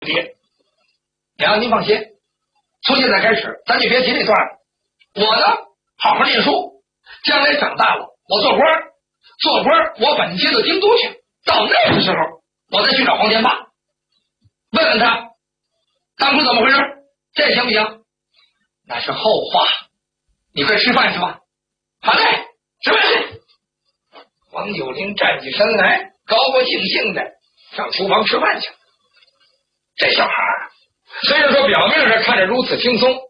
爹，娘您放心，从现在开始咱就别提这段了。我呢，好好念书，将来长大了，我做官，我本街的京都去。到那个时候，我再去找黄天霸，问问他当初怎么回事，这行不行？那是后话，你快吃饭去吧。好嘞，吃饭去。王九龄站起身来，高高兴兴的上厨房吃饭去。这小孩虽然说表面上看着如此轻松，